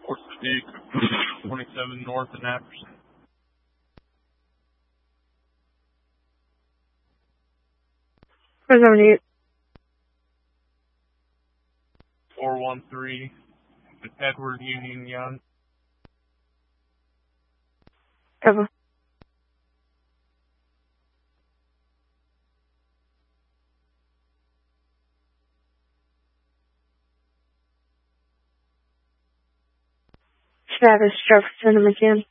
What's the vehicle? 27 North and Apperson. Where's 78? 413. Edward Union Young. Cover. Travis Jefferson and McCann.